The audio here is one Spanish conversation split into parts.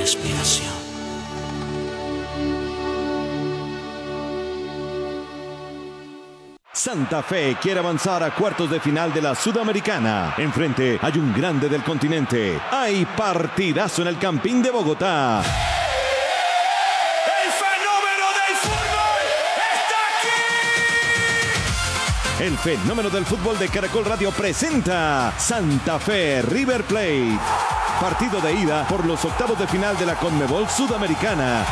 respiración. Santa Fe quiere avanzar a cuartos de final de la Sudamericana. Enfrente hay un grande del continente. Hay partidazo en el Campín de Bogotá. ¡El fenómeno del fútbol está aquí! El fenómeno del fútbol de Caracol Radio presenta Santa Fe River Plate. Partido de ida por los octavos de final de la Conmebol Sudamericana.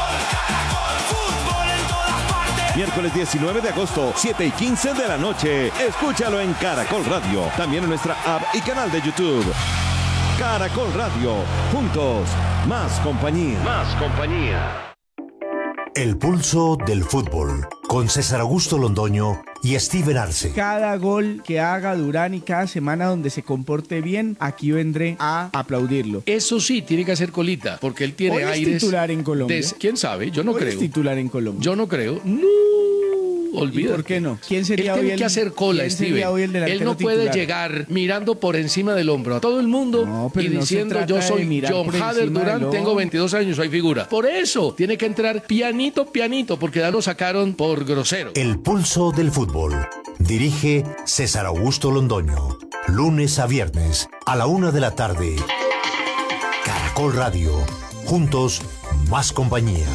Miércoles 19 de agosto, 7:15 de la noche. Escúchalo en Caracol Radio. También en nuestra app y canal de YouTube. Caracol Radio. Juntos, más compañía. Más compañía. El pulso del fútbol. Con César Augusto Londoño y Steven Arce. Cada gol que haga Durán y cada semana donde se comporte bien, aquí vendré a aplaudirlo. Eso sí, tiene que hacer colita, porque él tiene aires. ¿Es titular en Colombia? ¿Quién sabe? Yo no creo. ¿Es titular en Colombia? Yo no creo. No. Olvídate. ¿Por qué no? ¿Quién sería él hoy tiene que hacer cola, Steven. Él no puede llegar mirando por encima del hombro a todo el mundo y diciendo yo soy John Hader Durán, tengo 22 años, soy figura. Por eso tiene que entrar pianito, porque ya lo sacaron por grosero. El pulso del fútbol. Dirige César Augusto Londoño. Lunes a viernes a la 1 de la tarde. Caracol Radio. Juntos, más compañía.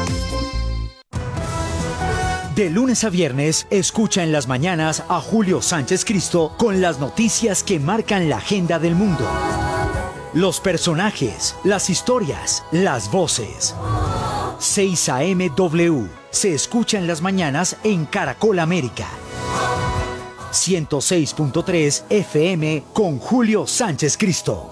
De lunes a viernes, escucha en las mañanas a Julio Sánchez Cristo con las noticias que marcan la agenda del mundo. Los personajes, las historias, las voces. 6 AM W se escucha en las mañanas en Caracol América. 106.3 FM con Julio Sánchez Cristo.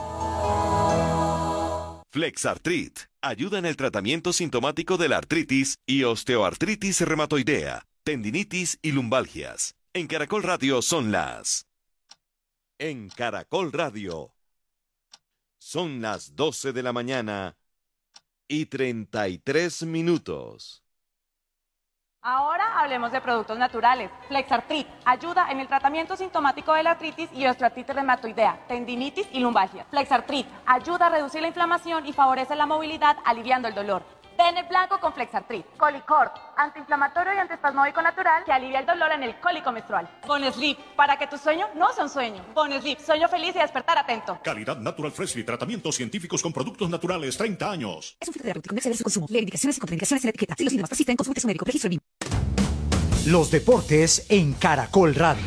Flexartrit ayuda en el tratamiento sintomático de la artritis y osteoartritis reumatoidea, tendinitis y lumbalgias. En Caracol Radio son las... En Caracol Radio son las 12 de la mañana y 33 minutos. Ahora hablemos de productos naturales. Flexartrit ayuda en el tratamiento sintomático de la artritis y osteoartritis reumatoidea, tendinitis y lumbalgia. Flexartrit ayuda a reducir la inflamación y favorece la movilidad, aliviando el dolor. Den el blanco con Flexartrit. Colicort, antiinflamatorio y antiespasmódico natural que alivia el dolor en el cólico menstrual. Bonesleep, para que tu sueño no sea un sueño. Bonesleep, sueño feliz y despertar atento. Calidad Natural Freshly, tratamientos científicos con productos naturales, 30 años. Es un fitoterapéutico, no exceder su consumo. Lee indicaciones y contraindicaciones en la etiqueta. Si los síntomas persisten, consulte a su médico. Registro BIM. Los deportes en Caracol Radio.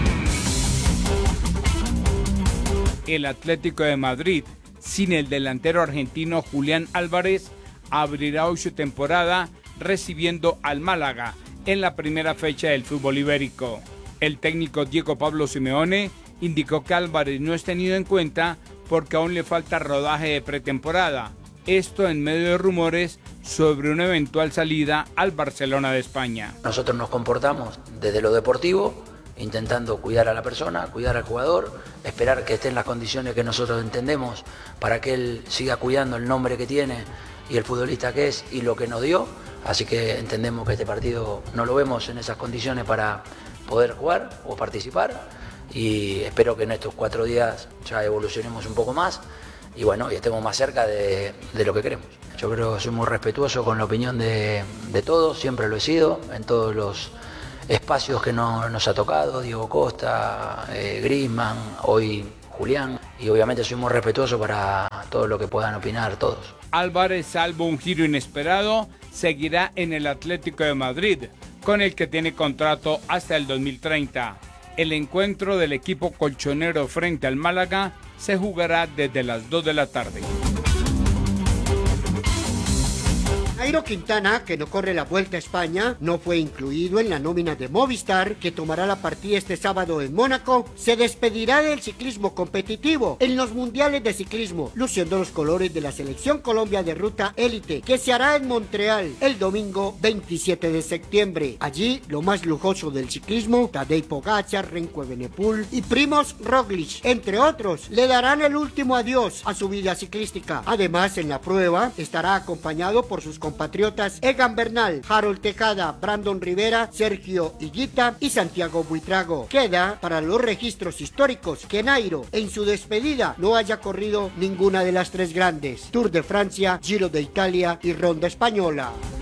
El Atlético de Madrid, sin el delantero argentino Julián Álvarez, abrirá hoy su temporada recibiendo al Málaga en la primera fecha del fútbol ibérico. El técnico Diego Pablo Simeone indicó que Álvarez no es tenido en cuenta porque aún le falta rodaje de pretemporada. Esto en medio de rumores sobre una eventual salida al Barcelona de España. Nosotros nos comportamos desde lo deportivo, intentando cuidar a la persona, cuidar al jugador, esperar que esté en las condiciones que nosotros entendemos para que él siga cuidando el nombre que tiene y el futbolista que es y lo que nos dio. Así que entendemos que este partido no lo vemos en esas condiciones para poder jugar o participar, y espero que en estos 4 días ya evolucionemos un poco más y bueno, y estemos más cerca de lo que queremos. Yo creo que soy muy respetuoso con la opinión de todos, siempre lo he sido, en todos los espacios que nos ha tocado, Diego Costa, Griezmann, hoy Julián, y obviamente soy muy respetuoso para todo lo que puedan opinar todos. Álvarez, salvo un giro inesperado, seguirá en el Atlético de Madrid, con el que tiene contrato hasta el 2030. El encuentro del equipo colchonero frente al Málaga se jugará desde las 2 de la tarde. Nairo Quintana, que no corre la Vuelta a España, no fue incluido en la nómina de Movistar, que tomará la partida este sábado en Mónaco. Se despedirá del ciclismo competitivo en los mundiales de ciclismo, luciendo los colores de la Selección Colombia de Ruta Élite, que se hará en Montreal el domingo 27 de septiembre. Allí, lo más lujoso del ciclismo, Tadej Pogačar, Remco Evenepoel y Primož Roglič, entre otros, le darán el último adiós a su vida ciclística. Además, en la prueba, estará acompañado por sus compañeros compatriotas Egan Bernal, Harold Tejada, Brandon Rivera, Sergio Higuita y Santiago Buitrago. Queda para los registros históricos que Nairo en su despedida no haya corrido ninguna de las tres grandes: Tour de Francia, Giro de Italia y Ronda Española.